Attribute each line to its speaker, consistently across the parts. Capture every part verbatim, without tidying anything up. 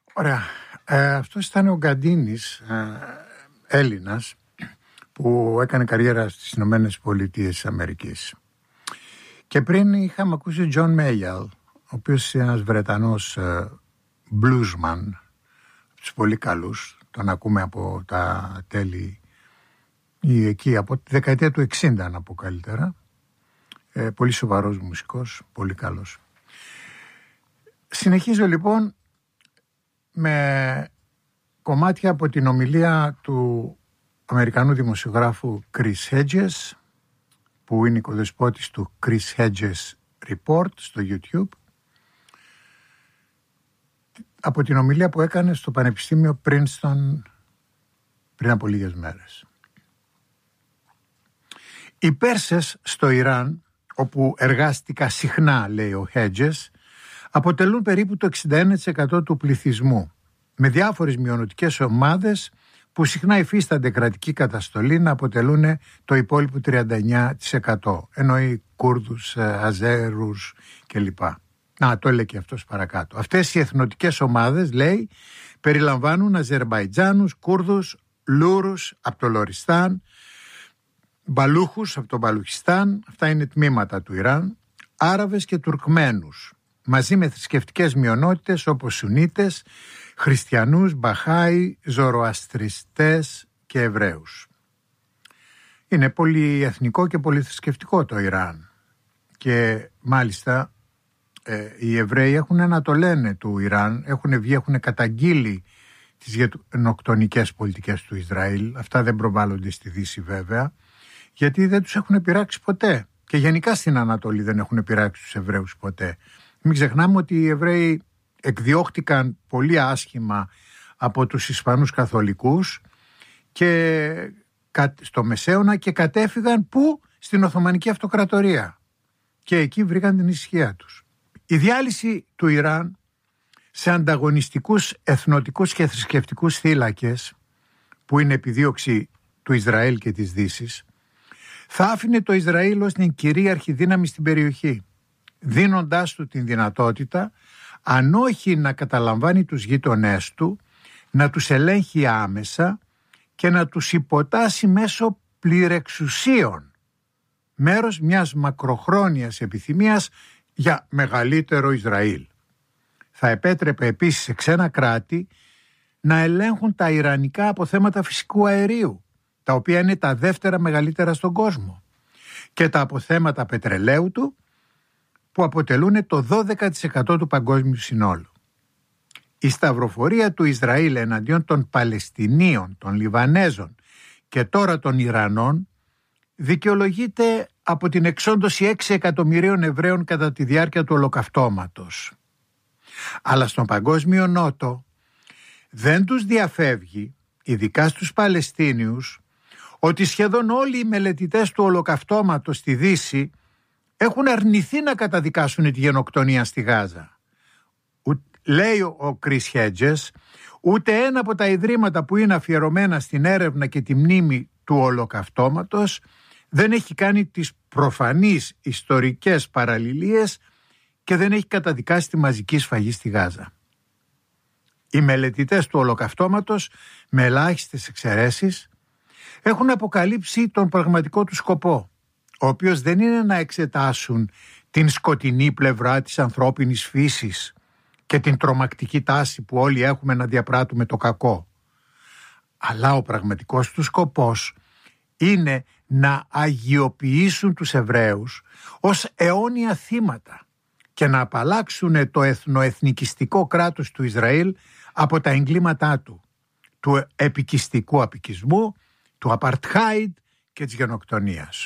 Speaker 1: Ωραία. Ε, αυτός ήταν ο Γκαντίνης, ε, Έλληνας, που έκανε καριέρα στις Ηνωμένες Πολιτείες της Αμερικής. Και πριν είχαμε ακούσει Τζον Μέιαλ, ο οποίος είναι ένας Βρετανός ε, bluesman, τους πολύ καλούς, τον ακούμε από τα τέλη ή εκεί, από τη δεκαετία του εξήντα να πω καλύτερα. Ε, πολύ σοβαρός μουσικός, πολύ καλός. Συνεχίζω λοιπόν με κομμάτια από την ομιλία του Αμερικανού δημοσιογράφου Chris Hedges, που είναι οικοδεσπότης του Chris Hedges Report στο YouTube, από την ομιλία που έκανε στο Πανεπιστήμιο Princeton πριν από λίγες μέρες. Οι Πέρσες στο Ιράν, όπου εργάστηκα συχνά, λέει ο Hedges, αποτελούν περίπου το εξήντα ένα τοις εκατό του πληθυσμού, με διάφορες μειονοτικές ομάδες που συχνά υφίστανται κρατική καταστολή να αποτελούν το υπόλοιπο τριάντα εννέα τοις εκατό. Εννοεί Κούρδους, Αζέρους κλπ. Να, το έλεγε και αυτός παρακάτω. Αυτές οι εθνοτικές ομάδες, λέει, περιλαμβάνουν Αζερμπαϊτζάνους, Κούρδους, Λούρους από το Λοριστάν, Μπαλούχους από το Μπαλουχιστάν, αυτά είναι τμήματα του Ιράν, Άραβες και Τουρκμένους, μαζί με θρησκευτικές μειονότητες όπως Σουνίτες, Χριστιανούς, Μπαχάι, Ζωροαστριστές και Εβραίους. Είναι πολύ εθνικό και πολύ θρησκευτικό το Ιράν και μάλιστα ε, οι Εβραίοι έχουν να το λένε του Ιράν, έχουν βγει, έχουν καταγγείλει τις γενοκτονικές πολιτικές του Ισραήλ, αυτά δεν προβάλλονται στη Δύση βέβαια, γιατί δεν τους έχουν πειράξει ποτέ και γενικά στην Ανατολή δεν έχουν πειράξει τους Εβραίους ποτέ. Μην ξεχνάμε ότι οι Εβραίοι εκδιώχτηκαν πολύ άσχημα από τους Ισπανούς Καθολικούς και στο Μεσαίωνα και κατέφυγαν πού? Στην Οθωμανική Αυτοκρατορία και εκεί βρήκαν την ησυχία τους. Η διάλυση του Ιράν σε ανταγωνιστικούς εθνοτικούς και θρησκευτικούς θύλακες, που είναι επιδίωξη του Ισραήλ και της Δύσης, θα άφηνε το Ισραήλ ως την κυρίαρχη δύναμη στην περιοχή, δίνοντάς του την δυνατότητα, αν όχι να καταλαμβάνει τους γείτονές του, να τους ελέγχει άμεσα και να τους υποτάσσει μέσω πληρεξουσίων, μέρος μιας μακροχρόνιας επιθυμίας για μεγαλύτερο Ισραήλ. Θα επέτρεπε επίσης σε ξένα κράτη να ελέγχουν τα ιρανικά αποθέματα φυσικού αερίου, τα οποία είναι τα δεύτερα μεγαλύτερα στον κόσμο, και τα αποθέματα πετρελαίου του, που αποτελούν το δώδεκα τοις εκατό του παγκόσμιου συνόλου. Η σταυροφορία του Ισραήλ εναντίον των Παλαιστινίων, των Λιβανέζων και τώρα των Ιρανών δικαιολογείται από την εξόντωση έξι εκατομμυρίων Εβραίων κατά τη διάρκεια του Ολοκαυτώματος. Αλλά στον Παγκόσμιο Νότο δεν τους διαφεύγει, ειδικά στους Παλαιστίνιους, ότι σχεδόν όλοι οι μελετητές του Ολοκαυτώματος στη Δύση έχουν αρνηθεί να καταδικάσουν τη γενοκτονία στη Γάζα. Λέει ο Chris Hedges, ούτε ένα από τα ιδρύματα που είναι αφιερωμένα στην έρευνα και τη μνήμη του Ολοκαυτώματος δεν έχει κάνει τις προφανείς ιστορικές παραλληλίες και δεν έχει καταδικάσει τη μαζική σφαγή στη Γάζα. Οι μελετητές του Ολοκαυτώματος, με ελάχιστες εξαιρέσεις, έχουν αποκαλύψει τον πραγματικό του σκοπό, ο οποίος δεν είναι να εξετάσουν την σκοτεινή πλευρά της ανθρώπινης φύσης και την τρομακτική τάση που όλοι έχουμε να διαπράττουμε το κακό. Αλλά ο πραγματικός του σκοπός είναι να αγιοποιήσουν τους Εβραίους ως αιώνια θύματα και να απαλλάξουν το εθνοεθνικιστικό κράτος του Ισραήλ από τα εγκλήματά του, του επικιστικού απικισμού, του απαρτχάιντ και της γενοκτονίας.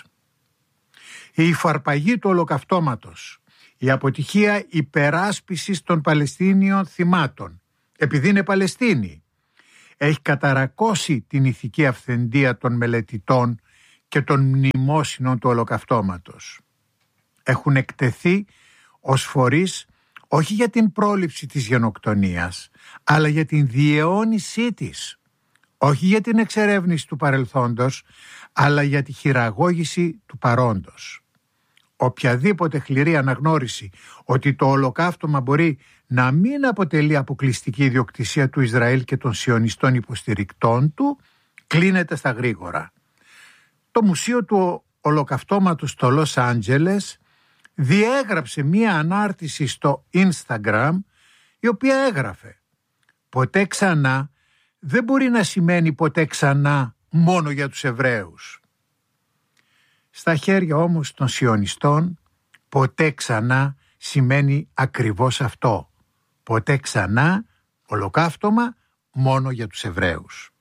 Speaker 1: Η υφαρπαγή του Ολοκαυτώματος, η αποτυχία υπεράσπισης των Παλαιστίνιων θυμάτων, επειδή είναι Παλαιστίνοι, έχει καταρακώσει την ηθική αυθεντία των μελετητών και των μνημόσυνων του Ολοκαυτώματος. Έχουν εκτεθεί ως φορείς όχι για την πρόληψη της γενοκτονίας, αλλά για την διαιώνισή της. Όχι για την εξερεύνηση του παρελθόντος, αλλά για τη χειραγώγηση του παρόντος. Οποιαδήποτε χληρή αναγνώριση ότι το ολοκαύτωμα μπορεί να μην αποτελεί αποκλειστική ιδιοκτησία του Ισραήλ και των σιωνιστών υποστηρικτών του, κλείνεται στα γρήγορα. Το Μουσείο του Ολοκαυτώματος στο Λος Άντζελες διέγραψε μία ανάρτηση στο Instagram, η οποία έγραφε «Ποτέ ξανά δεν μπορεί να σημαίνει ποτέ ξανά μόνο για τους Εβραίους». Στα χέρια όμως των σιωνιστών ποτέ ξανά σημαίνει ακριβώς αυτό. Ποτέ ξανά ολοκαύτωμα μόνο για τους Εβραίους.